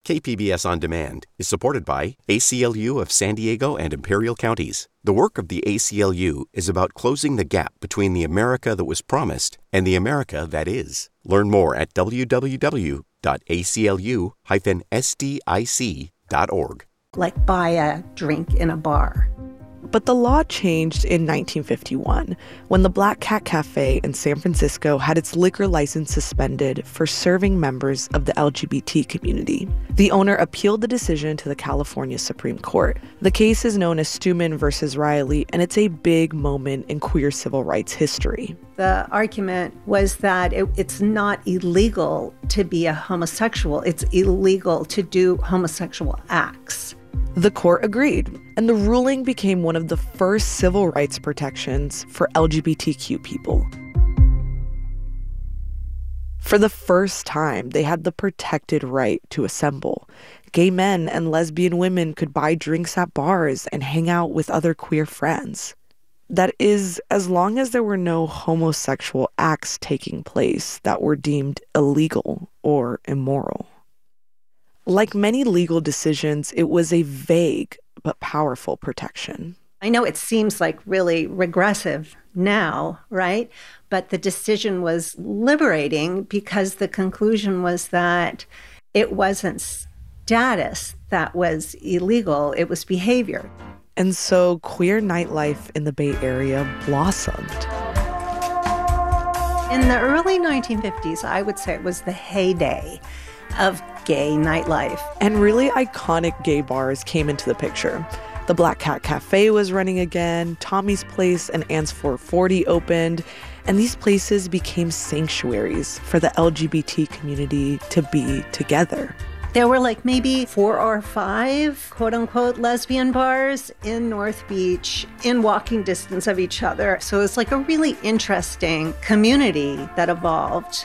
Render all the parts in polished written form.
KPBS On Demand is supported by ACLU of San Diego and Imperial Counties. The work of the ACLU is about closing the gap between the America that was promised and the America that is. Learn more at www.aclu-sdic.org. Like buy a drink in a bar. But the law changed in 1951 when the Black Cat Cafe in San Francisco had its liquor license suspended for serving members of the LGBT community. The owner appealed the decision to the California Supreme Court. The case is known as Stuman versus Riley, and it's a big moment in queer civil rights history. The argument was that it's not illegal to be a homosexual. It's illegal to do homosexual acts. The court agreed, and the ruling became one of the first civil rights protections for LGBTQ people. For the first time, they had the protected right to assemble. Gay men and lesbian women could buy drinks at bars and hang out with other queer friends. That is, as long as there were no homosexual acts taking place that were deemed illegal or immoral. Like many legal decisions, it was a vague but powerful protection. I know it seems like really regressive now, right? But the decision was liberating because the conclusion was that it wasn't status that was illegal, it was behavior. And so queer nightlife in the Bay Area blossomed. In the early 1950s, I would say it was the heyday of gay nightlife. And really iconic gay bars came into the picture. The Black Cat Cafe was running again, Tommy's Place and Ann's 440 opened, and these places became sanctuaries for the LGBT community to be together. There were like maybe 4 or 5 quote-unquote lesbian bars in North Beach in walking distance of each other. So it's like a really interesting community that evolved.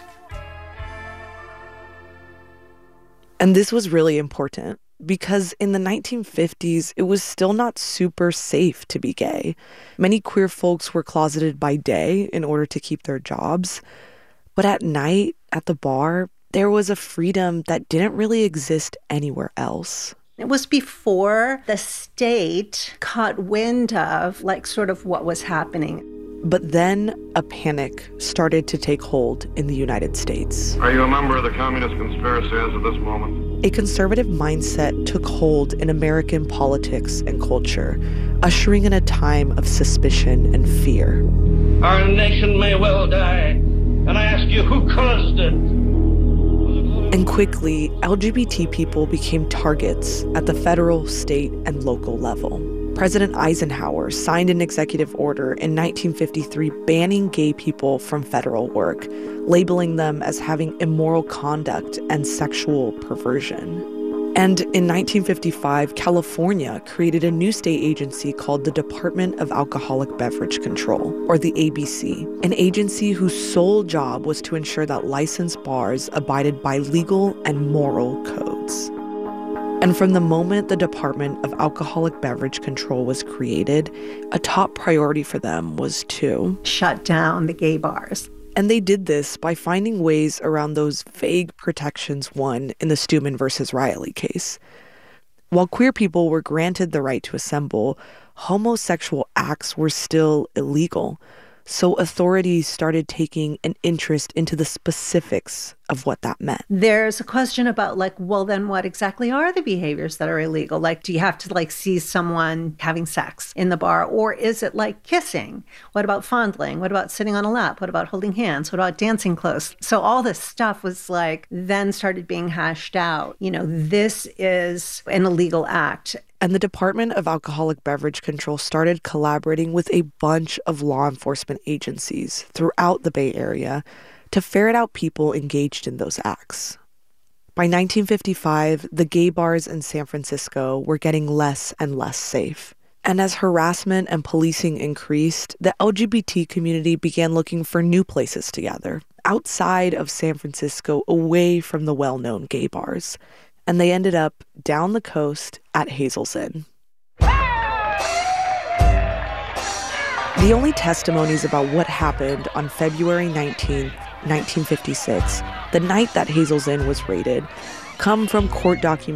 And this was really important because in the 1950s, it was still not super safe to be gay. Many queer folks were closeted by day in order to keep their jobs. But at night, at the bar, there was a freedom that didn't really exist anywhere else. It was before the state caught wind of, like, sort of what was happening. But then a panic started to take hold in the United States. Are you a member of the communist conspiracy as of this moment? A conservative mindset took hold in American politics and culture, ushering in a time of suspicion and fear. Our nation may well die, and I ask you, who caused it? And quickly, LGBT people became targets at the federal, state, and local level. President Eisenhower signed an executive order in 1953 banning gay people from federal work, labeling them as having immoral conduct and sexual perversion. And in 1955, California created a new state agency called the Department of Alcoholic Beverage Control, or the ABC, an agency whose sole job was to ensure that licensed bars abided by legal and moral codes. And from the moment the Department of Alcoholic Beverage Control was created, a top priority for them was to shut down the gay bars. And they did this by finding ways around those vague protections won in the Stuman versus Riley case. While queer people were granted the right to assemble, homosexual acts were still illegal. So authorities started taking an interest into the specifics of what that meant. There's a question about, like, well, then what exactly are the behaviors that are illegal? Like, do you have to, like, see someone having sex in the bar? Or is it like kissing? What about fondling? What about sitting on a lap? What about holding hands? What about dancing close? So all this stuff was, like, then started being hashed out. You know, this is an illegal act. And the Department of Alcoholic Beverage Control started collaborating with a bunch of law enforcement agencies throughout the Bay Area to ferret out people engaged in those acts. By 1955, the gay bars in San Francisco were getting less and less safe. And as harassment and policing increased, the LGBT community began looking for new places to gather, outside of San Francisco, away from the well-known gay bars. And they ended up down the coast at Hazel's Inn. The only testimonies about what happened on February 19th, 1956, the night that Hazel's Inn was raided, come from court documents